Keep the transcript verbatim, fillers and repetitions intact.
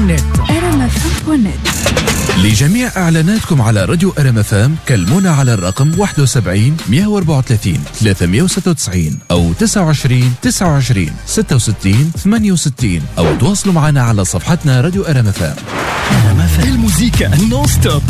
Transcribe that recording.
دوت نت. ار ام اف ام دوت نت. لجميع إعلاناتكم على راديو ار ام اف ام كلمونا على الرقم واحد وسبعين مية وأربعة وثلاثين ثلاثمية وستة وتسعين أو تسعة وعشرين تسعة وعشرين ستة وستين ثمانية وستين أو تواصلوا معنا على صفحتنا راديو ار ام اف ام. الموسيقى نون ستوب